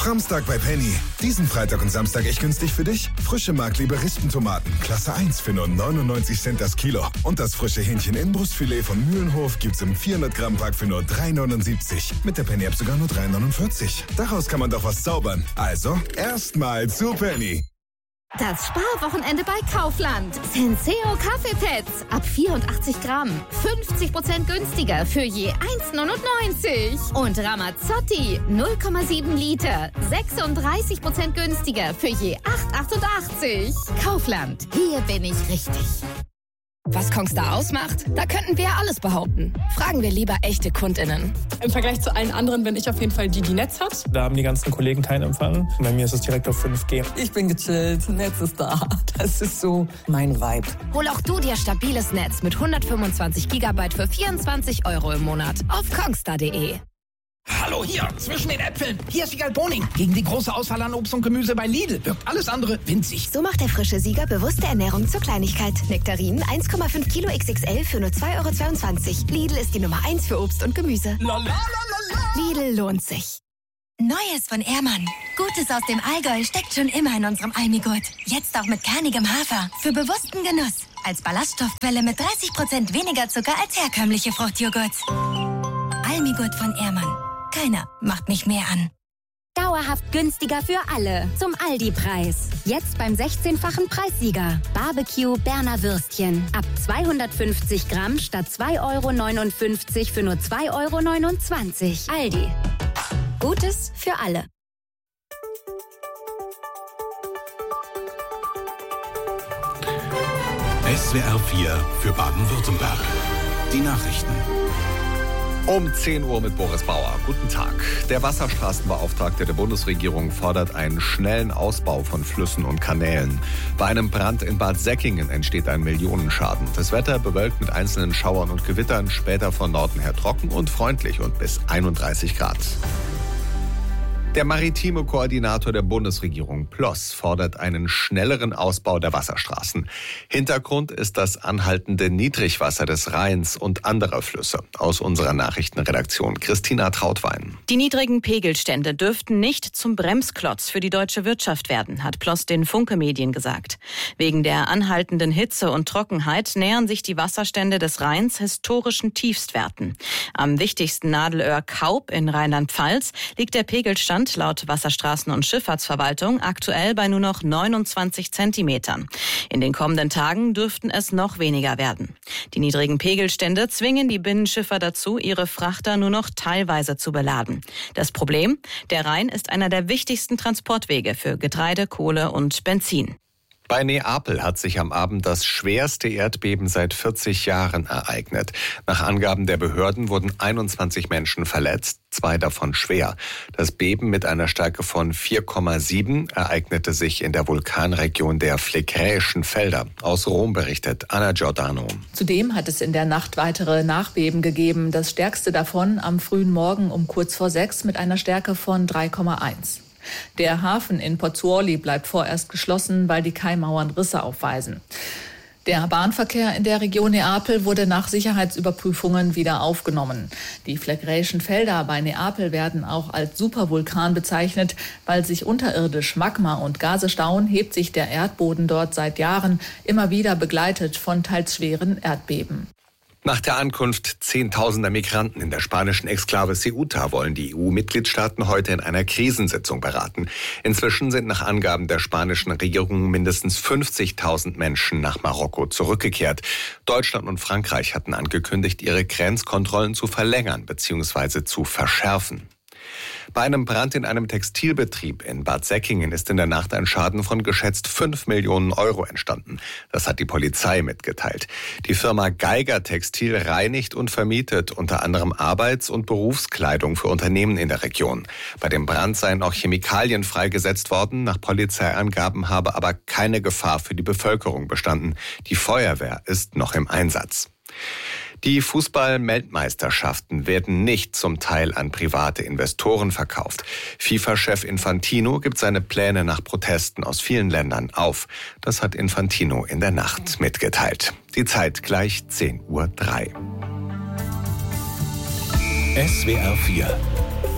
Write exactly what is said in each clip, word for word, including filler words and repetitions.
Framstag bei Penny. Diesen Freitag und Samstag echt günstig für dich. Frische Mark-Liebe-Rispentomaten, Klasse eins für nur neunundneunzig Cent das Kilo. Und das frische Hähnchen-Innenbrustfilet von Mühlenhof gibt's im vierhundert Gramm Pack für nur drei neunundsiebzig. Mit der Penny-App sogar nur drei neunundvierzig. Daraus kann man doch was zaubern. Also, erstmal zu Penny. Das Sparwochenende bei Kaufland. Senseo Kaffeepads ab vierundachtzig Gramm. fünfzig Prozent günstiger für je eins neunundneunzig. Und Ramazzotti null Komma sieben Liter. sechsunddreißig Prozent günstiger für je acht achtundachtzig. Kaufland. Hier bin ich richtig. Was Kongstar ausmacht? Da könnten wir alles behaupten. Fragen wir lieber echte KundInnen. Im Vergleich zu allen anderen bin ich auf jeden Fall die, die Netz hat. Da haben die ganzen Kollegen keinen Empfang. Bei mir ist es direkt auf fünf G. Ich bin gechillt, Netz ist da. Das ist so mein Vibe. Hol auch du dir stabiles Netz mit hundertfünfundzwanzig Gigabyte für vierundzwanzig Euro im Monat auf kongstar punkt de. Hallo hier, zwischen den Äpfeln. Hier ist Siegal Boning. Gegen die große Auswahl an Obst und Gemüse bei Lidl wirkt alles andere winzig. So macht der frische Sieger bewusste Ernährung zur Kleinigkeit. Nektarinen eins Komma fünf Kilo X X L für nur zwei Euro zweiundzwanzig. Lidl ist die Nummer eins für Obst und Gemüse. La, la, la, la, la. Lidl lohnt sich. Neues von Ehrmann. Gutes aus dem Allgäu steckt schon immer in unserem Almigurt. Jetzt auch mit kernigem Hafer. Für bewussten Genuss. Als Ballaststoffquelle mit dreißig Prozent weniger Zucker als herkömmliche Fruchtjoghurts. Almigurt von Ehrmann. Keiner macht mich mehr an. Dauerhaft günstiger für alle. Zum Aldi-Preis. Jetzt beim sechzehnfachen Preissieger. Barbecue Berner Würstchen. Ab zweihundertfünfzig Gramm statt zwei Euro neunundfünfzig für nur zwei Euro neunundzwanzig. Aldi. Gutes für alle. S W R vier für Baden-Württemberg. Die Nachrichten. Um zehn Uhr mit Boris Bauer. Guten Tag. Der Wasserstraßenbeauftragte der Bundesregierung fordert einen schnellen Ausbau von Flüssen und Kanälen. Bei einem Brand in Bad Säckingen entsteht ein Millionenschaden. Das Wetter bewölkt mit einzelnen Schauern und Gewittern, später von Norden her trocken und freundlich und bis einunddreißig Grad. Der maritime Koordinator der Bundesregierung, Ploss, fordert einen schnelleren Ausbau der Wasserstraßen. Hintergrund ist das anhaltende Niedrigwasser des Rheins und anderer Flüsse. Aus unserer Nachrichtenredaktion Christina Trautwein. Die niedrigen Pegelstände dürften nicht zum Bremsklotz für die deutsche Wirtschaft werden, hat Ploss den Funke-Medien gesagt. Wegen der anhaltenden Hitze und Trockenheit nähern sich die Wasserstände des Rheins historischen Tiefstwerten. Am wichtigsten Nadelöhr Kaub in Rheinland-Pfalz liegt der Pegelstand laut Wasserstraßen- und Schifffahrtsverwaltung aktuell bei nur noch neunundzwanzig Zentimetern. In den kommenden Tagen dürften es noch weniger werden. Die niedrigen Pegelstände zwingen die Binnenschiffer dazu, ihre Frachter nur noch teilweise zu beladen. Das Problem? Der Rhein ist einer der wichtigsten Transportwege für Getreide, Kohle und Benzin. Bei Neapel hat sich am Abend das schwerste Erdbeben seit vierzig Jahren ereignet. Nach Angaben der Behörden wurden einundzwanzig Menschen verletzt, zwei davon schwer. Das Beben mit einer Stärke von vier Komma sieben ereignete sich in der Vulkanregion der Flegräischen Felder. Aus Rom berichtet Anna Giordano. Zudem hat es in der Nacht weitere Nachbeben gegeben. Das stärkste davon am frühen Morgen um kurz vor sechs mit einer Stärke von drei Komma eins. Der Hafen in Pozzuoli bleibt vorerst geschlossen, weil die Kaimauern Risse aufweisen. Der Bahnverkehr in der Region Neapel wurde nach Sicherheitsüberprüfungen wieder aufgenommen. Die Flegräischen Felder bei Neapel werden auch als Supervulkan bezeichnet. Weil sich unterirdisch Magma und Gase stauen, hebt sich der Erdboden dort seit Jahren, immer wieder begleitet von teils schweren Erdbeben. Nach der Ankunft zehntausender Migranten in der spanischen Exklave Ceuta wollen die E U-Mitgliedstaaten heute in einer Krisensitzung beraten. Inzwischen sind nach Angaben der spanischen Regierung mindestens fünfzigtausend Menschen nach Marokko zurückgekehrt. Deutschland und Frankreich hatten angekündigt, ihre Grenzkontrollen zu verlängern bzw. zu verschärfen. Bei einem Brand in einem Textilbetrieb in Bad Säckingen ist in der Nacht ein Schaden von geschätzt fünf Millionen Euro entstanden. Das hat die Polizei mitgeteilt. Die Firma Geiger Textil reinigt und vermietet unter anderem Arbeits- und Berufskleidung für Unternehmen in der Region. Bei dem Brand seien auch Chemikalien freigesetzt worden. Nach Polizeiangaben habe aber keine Gefahr für die Bevölkerung bestanden. Die Feuerwehr ist noch im Einsatz. Die Fußball-Weltmeisterschaften werden nicht zum Teil an private Investoren verkauft. FIFA-Chef Infantino gibt seine Pläne nach Protesten aus vielen Ländern auf. Das hat Infantino in der Nacht mitgeteilt. Die Zeit gleich zehn Uhr drei. S W R vier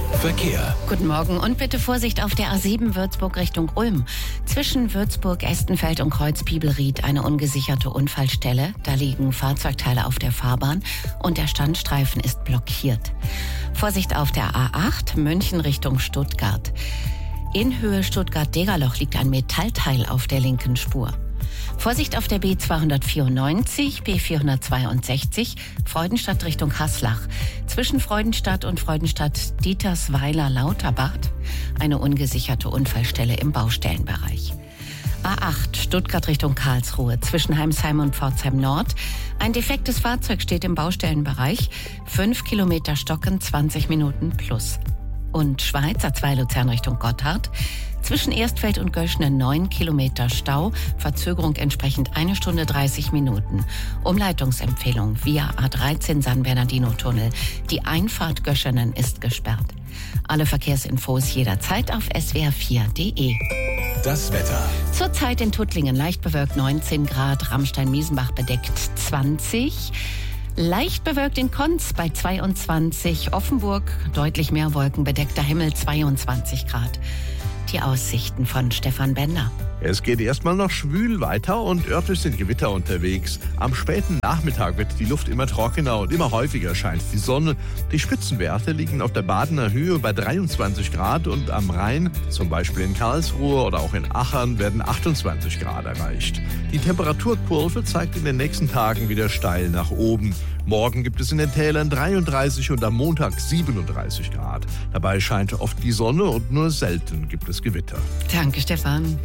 Verkehr. Guten Morgen und bitte Vorsicht auf der A sieben Würzburg Richtung Ulm. Zwischen Würzburg, Estenfeld und Kreuz-Piebelried eine ungesicherte Unfallstelle. Da liegen Fahrzeugteile auf der Fahrbahn und der Standstreifen ist blockiert. Vorsicht auf der A acht München Richtung Stuttgart. In Höhe Stuttgart-Degerloch liegt ein Metallteil auf der linken Spur. Vorsicht auf der B zweihundertvierundneunzig, B vierhundertzweiundsechzig, Freudenstadt Richtung Haslach. Zwischen Freudenstadt und Freudenstadt Dietersweiler-Lauterbad eine ungesicherte Unfallstelle im Baustellenbereich. A acht Stuttgart Richtung Karlsruhe, zwischen Heimsheim und Pforzheim Nord. Ein defektes Fahrzeug steht im Baustellenbereich. Fünf Kilometer Stocken, zwanzig Minuten plus. Und Schweiz, A zwei Luzern Richtung Gotthard. Zwischen Erstfeld und Göschne neun Kilometer Stau, Verzögerung entsprechend eine Stunde dreißig Minuten. Umleitungsempfehlung via A dreizehn San Bernardino-Tunnel. Die Einfahrt Göschenen ist gesperrt. Alle Verkehrsinfos jederzeit auf s w r vier punkt d e. Das Wetter. Zurzeit in Tuttlingen leicht bewölkt neunzehn Grad, Ramstein-Miesenbach bedeckt zwanzig. Leicht bewölkt in Konz bei zweiundzwanzig, Offenburg deutlich mehr Wolken, bedeckter Himmel zweiundzwanzig Grad. Die Aussichten von Stefan Bender. Es geht erstmal noch schwül weiter und örtlich sind Gewitter unterwegs. Am späten Nachmittag wird die Luft immer trockener und immer häufiger scheint die Sonne. Die Spitzenwerte liegen auf der Badener Höhe bei dreiundzwanzig Grad und am Rhein, zum Beispiel in Karlsruhe oder auch in Achern, werden achtundzwanzig Grad erreicht. Die Temperaturkurve zeigt in den nächsten Tagen wieder steil nach oben. Morgen gibt es in den Tälern dreiunddreißig und am Montag siebenunddreißig Grad. Dabei scheint oft die Sonne und nur selten gibt es Gewitter. Danke, Stefan.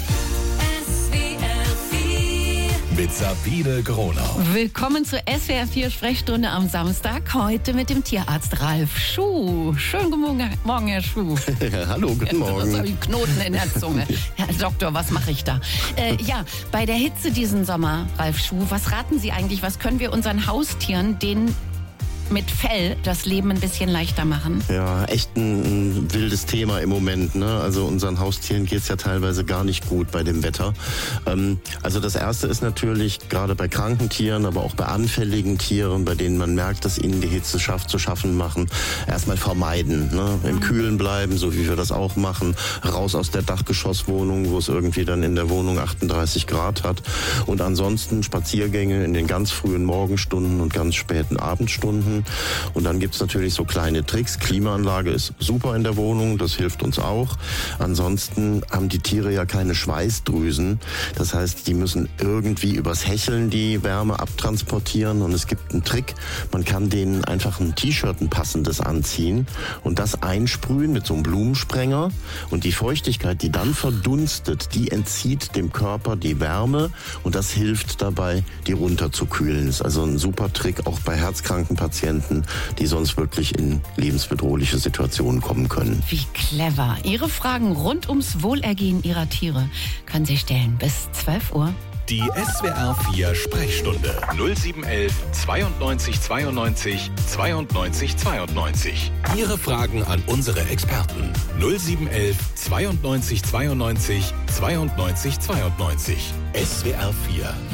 Mit Sabine Gronau. Willkommen zur S W R vier Sprechstunde am Samstag. Heute mit dem Tierarzt Ralf Schuh. Schönen guten Morgen, Herr Schuh. Ja, hallo, guten Morgen. Das habe ich Knoten in der Zunge. Herr Doktor, was mache ich da? Äh, ja, bei der Hitze diesen Sommer, Ralf Schuh, was raten Sie eigentlich? Was können wir unseren Haustieren, denen mit Fell das Leben ein bisschen leichter machen? Ja, echt ein, ein wildes Thema im Moment, ne? Also unseren Haustieren geht's ja teilweise gar nicht gut bei dem Wetter. Ähm, also das Erste ist natürlich, gerade bei kranken Tieren, aber auch bei anfälligen Tieren, bei denen man merkt, dass ihnen die Hitze schafft, zu schaffen machen, erstmal vermeiden, ne? Im Kühlen bleiben, so wie wir das auch machen, raus aus der Dachgeschosswohnung, wo es irgendwie dann in der Wohnung achtunddreißig Grad hat, und ansonsten Spaziergänge in den ganz frühen Morgenstunden und ganz späten Abendstunden. Und dann gibt's natürlich so kleine Tricks. Klimaanlage ist super in der Wohnung, das hilft uns auch. Ansonsten haben die Tiere ja keine Schweißdrüsen. Das heißt, die müssen irgendwie übers Hecheln die Wärme abtransportieren. Und es gibt einen Trick, man kann denen einfach ein T-Shirt, ein passendes anziehen und das einsprühen mit so einem Blumensprenger. Und die Feuchtigkeit, die dann verdunstet, die entzieht dem Körper die Wärme und das hilft dabei, die runterzukühlen. Das ist also ein super Trick, auch bei herzkranken Patienten, die sonst wirklich in lebensbedrohliche Situationen kommen können. Wie clever. Ihre Fragen rund ums Wohlergehen Ihrer Tiere können Sie stellen bis zwölf Uhr. Die S W R vier Sprechstunde null sieben eins eins zweiundneunzig zweiundneunzig zweiundneunzig zweiundneunzig. Ihre Fragen an unsere Experten null sieben eins eins zweiundneunzig zweiundneunzig zweiundneunzig zweiundneunzig. S W R vier